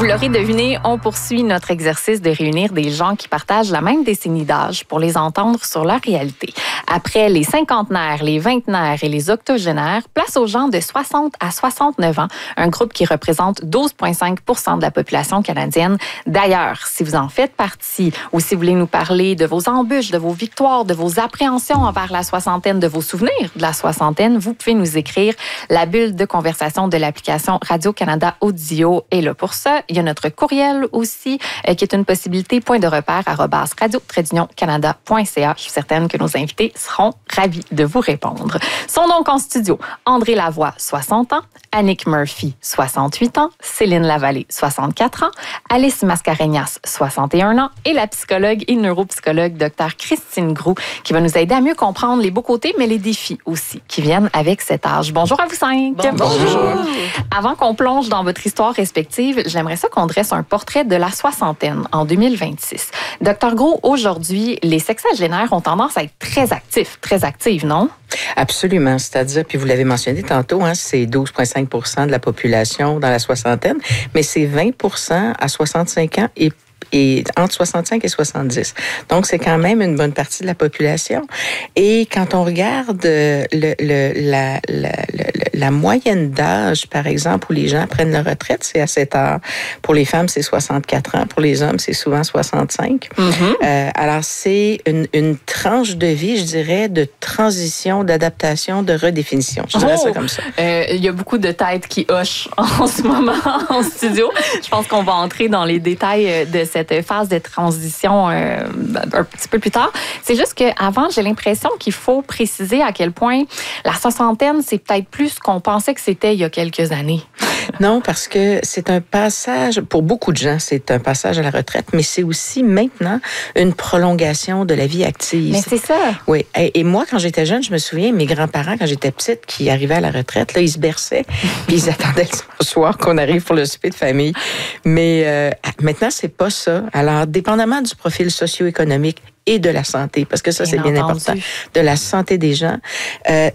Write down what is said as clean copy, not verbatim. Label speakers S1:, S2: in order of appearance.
S1: l'aurez deviné, on poursuit notre exercice de réunir des gens qui partagent la même décennie d'âge pour les entendre sur leur réalité. Après les cinquantenaires, les vingtenaires et les octogénaires, place aux gens de 60 à 69 ans, un groupe qui représente 12,5 % de la population canadienne. D'ailleurs, si vous en faites partie ou si vous voulez nous parler de vos embûches, de vos victoires, de vos appréhensions envers la soixantaine, de vos souvenirs de la soixantaine, vous pouvez nous écrire. La bulle de conversation de l'application Radio-Canada Audio est là pour ça. Il y a notre courriel aussi, qui est une possibilité, point de repère, @radio-canada.ca. Je suis certaine que nos invités seront ravis de vous répondre. Sont donc en studio André Lavoie, 60 ans, Annick Murphy, 68 ans, Céline Lavallée, 64 ans, Alice Mascarenhas, 61 ans, et la psychologue et neuropsychologue Dr. Christine Groux, qui va nous aider à mieux comprendre les beaux côtés, mais les défis aussi qui viennent avec cet âge. Bonjour à vous cinq.
S2: Bonjour.
S1: Avant qu'on plonge dans votre histoire respective, j'aimerais ça qu'on dresse un portrait de la soixantaine en 2026. Dr. Groux, aujourd'hui, les sexagénaires ont tendance à être très actifs, non?
S2: Absolument. C'est-à-dire, puis vous l'avez mentionné tantôt, c'est 12,5 % de la population dans la soixantaine, mais c'est 20 à 65 ans et entre 65 et 70. Donc, c'est quand même une bonne partie de la population. Et quand on regarde la moyenne d'âge, par exemple, où les gens prennent leur retraite, c'est à cet âge. Pour les femmes, c'est 64 ans. Pour les hommes, c'est souvent 65. Alors, c'est une tranche de vie, je dirais, de transition, d'adaptation, de redéfinition. Je dirais ça comme ça.
S1: Il y a beaucoup de têtes qui hochent en ce moment en studio. Je pense qu'on va entrer dans les détails de cette phase de transition un petit peu plus tard. C'est juste qu'avant, j'ai l'impression qu'il faut préciser à quel point la soixantaine, c'est peut-être plus ce qu'on pensait que c'était il y a quelques années.
S2: Non, parce que c'est un passage, pour beaucoup de gens, c'est un passage à la retraite, mais c'est aussi maintenant une prolongation de la vie active.
S1: Mais c'est ça.
S2: Oui. Et moi, quand j'étais jeune, je me souviens, mes grands-parents, quand j'étais petite, qui arrivaient à la retraite, là, ils se berçaient, puis ils attendaient le soir qu'on arrive pour le souper de famille. Mais maintenant, c'est pas ça. Alors, dépendamment du profil socio-économique et de la santé, parce que ça, c'est bien important, de la santé des gens.